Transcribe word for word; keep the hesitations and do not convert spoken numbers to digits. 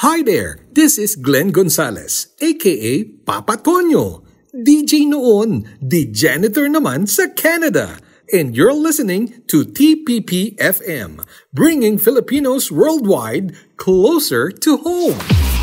Hi there, this is Glenn Gonzalez, aka Papa Tonyo. D J noon, di janitor naman sa Canada. And you're listening to T P P F M, bringing Filipinos worldwide closer to home.